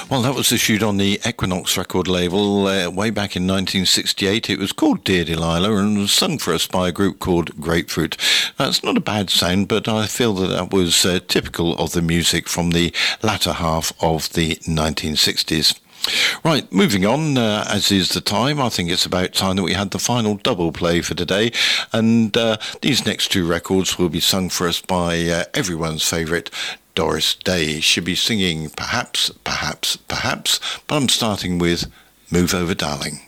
Well, that was issued on the Equinox record label way back in 1968. It was called Dear Delilah and was sung for us by a group called Grapefruit. That's not a bad sound, but I feel that was typical of the music from the latter half of the 1960s. Right, moving on, as is the time, I think it's about time that we had the final double play for today, and these next two records will be sung for us by everyone's favourite, Doris Day. She'll be singing Perhaps, Perhaps, Perhaps, but I'm starting with Move Over Darling.